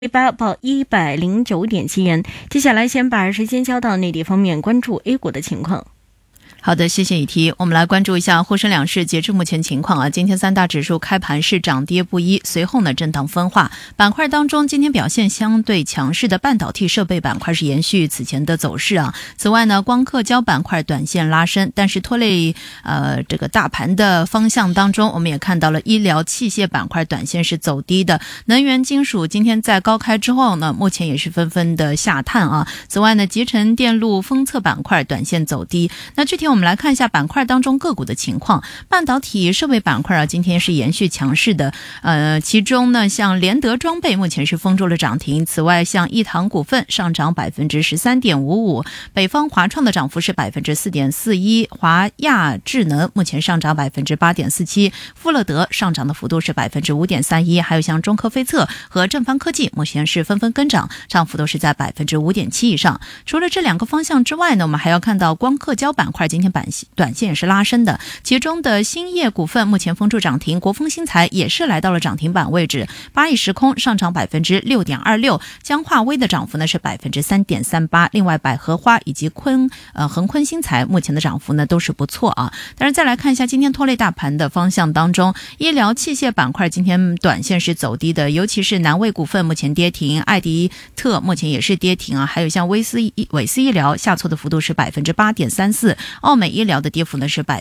8报109.7元。接下来先把时间交到内地方面，关注 A 股的情况。 好的，谢谢雨提。我们来关注一下沪深两市截至目前情况啊。今天三大指数开盘是涨跌不一，随后呢震荡分化。板块当中，今天表现相对强势的半导体设备板块是延续此前的走势啊。此外呢，光刻胶板块短线拉升，但是拖累这个大盘的方向当中，我们也看到了医疗器械板块短线是走低的。能源金属今天在高开之后呢，目前也是纷纷的下探啊。此外呢，集成电路封测板块短线走低。那具体我们来看一下板块当中个股的情况。半导体设备板块啊，今天是延续强势的。其中呢，像联德装备目前是封住了涨停。此外，像亿唐股份上涨 13.55%， 北方华创的涨幅是 4.41%， 华亚智能目前上涨 8.47%， 富乐德上涨的幅度是 5.31%， 还有像中科飞测和正方科技目前是纷纷跟涨，涨幅都是在 5.7% 以上。除了这两个方向之外呢，我们还要看到光刻胶板块今天短线也是拉升的，其中的兴业股份目前封住涨停，国风新材也是来到了涨停板位置，八亿时空上涨 6.26%， 江化微的涨幅呢是 3.38%， 另外百合花以及恒坤新材目前的涨幅呢都是不错啊。但是再来看一下今天拖累大盘的方向当中，医疗器械板块今天短线是走低的，尤其是南卫股份目前跌停，艾迪特目前也是跌停啊，还有像韦斯医疗下挫的幅度是 8.34%，奥美医疗的跌幅呢是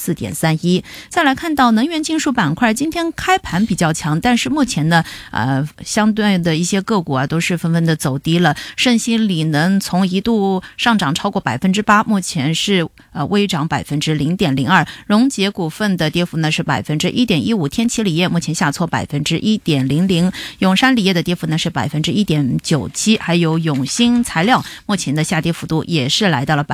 4.31%。 再来看到能源金属板块，今天开盘比较强，但是目前呢相对的一些个股啊都是纷纷的走低了。盛兴锂能从一度上涨超过 8%， 目前是微涨 0.02%。 荣捷股份的跌幅呢是 1.15%， 天齐锂业目前下挫 1.00%， 永山锂业的跌幅呢是 1.97%， 还有永兴材料目前的下跌幅度也是来到了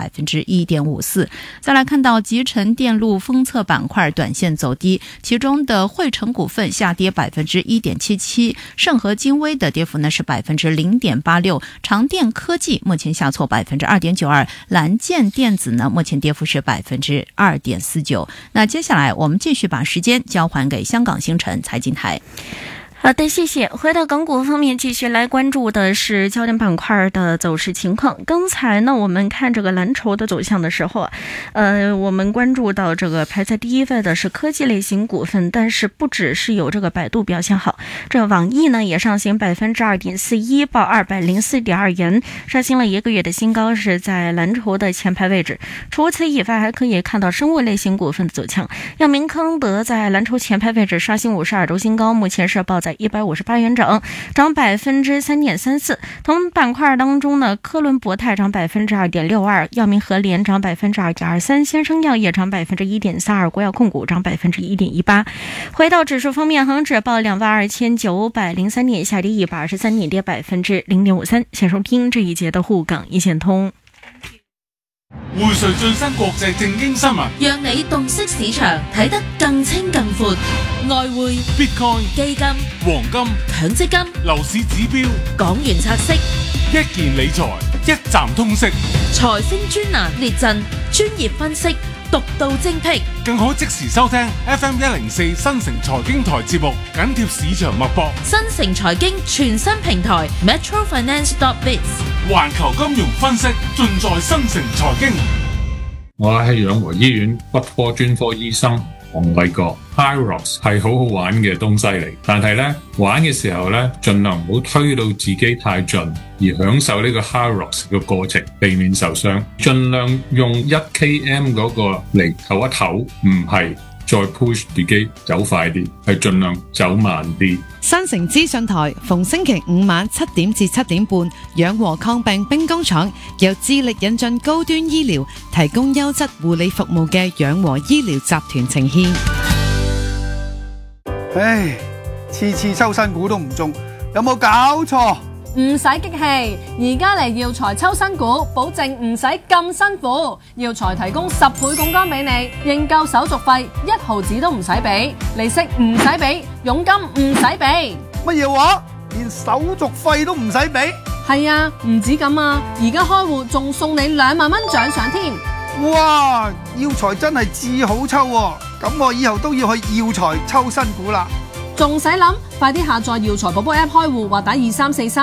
1.54%。再来看到集成电路封测板块短线走低，其中的汇成股份下跌 1.77%， 盛和精微的跌幅呢是 0.86%， 长电科技目前下挫 2.92%， 蓝建电子呢目前跌幅是 2.49%。 那接下来我们继续把时间交还给香港星辰财经台。 好的，谢谢。回到港股方面，继续来关注的是焦点板块的走势情况。刚才呢，我们看这个蓝筹的走向的时候我们关注到这个排在第一位的是科技类型股份，但是不只是有这个百度表现好，这网易呢也上行 2.41%， 报 204.2 元，刷新了一个月的新高，是在蓝筹的前排位置。除此以外，还可以看到生物类型股份的走强，药明康德在蓝筹前排位置刷新52周新高，目前是报在158元涨 3.34%。 同板块当中呢，科伦博泰涨 2.62%， 药明和联涨 2.23%， 先生药业涨 1.32%， 国药控股涨 1.18%。 回到指数方面，恒指报22903点，下跌123点，跌 0.53%。 先收听这一节的沪港一线通。 匯萃最新國際正經新聞， 讓你洞悉市場，睇得更清更闊。外匯、 Bitcoin、 基金、 黃金、 強積金、 樓市指標、 港元拆息、 一件理財，一站通識， 財星專欄列陣，專業分析，獨到精闢， 更可即時收聽 FM 104新城財經台節目，緊貼市場脈搏。 新城財經全新平台 metrofinance.biz， 環球金融分析盡在新城財經。 我係養和醫院骨科專科醫生黃偉國。HYROX 係好好玩嘅東西嚟，但係呢，玩嘅時候呢，盡量唔好推到自己太盡，而享受呢個 HYROX 嘅過程，避免受傷。盡量用1km 嗰個嚟唞一唞，唔係再 push 自己走快啲，係盡量走慢啲。 新城資訊台逢星期五晚7點至7點半，養和抗病兵工廠由致力引進高端醫療，提供優質護理服務嘅養和醫療集團呈獻。 唉，次次抽新股都唔中，有冇搞錯？ 唔使激氣，而家嚟耀才抽新股，保證唔使咁辛苦。耀才提供10倍槓桿俾你，認購手續費1毫子都唔使俾，利息唔使俾，佣金唔使俾。 乜嘢話？連手續費都唔使俾？ 係啊，唔止咁啊，而家開戶仲送你2萬蚊獎賞添。 哇！耀才真係至好抽喎，咁我以後都要去耀才抽新股啦。 仲使諗？快啲下載耀才寶寶 app 開戶或打2343。